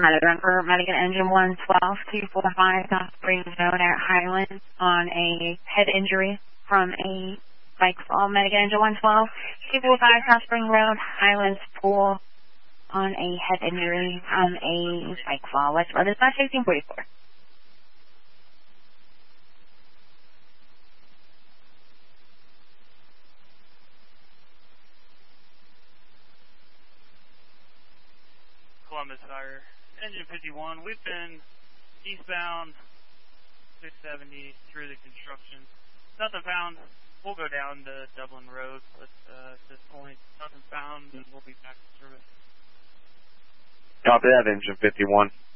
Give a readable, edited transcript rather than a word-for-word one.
Madigan for Madigan Engine 112, 245 South Spring Road at Highlands on a head injury from a bike fall. Madigan Engine 112, 245 South Spring Road, Highlands Pool on a head injury from a bike fall. West Road is 1644. Columbus Fire, Engine 51, we've been eastbound 670 through the construction. Nothing found. We'll go down to Dublin Road, but at this point, nothing found, and we'll be back to service. Copy that, Engine 51.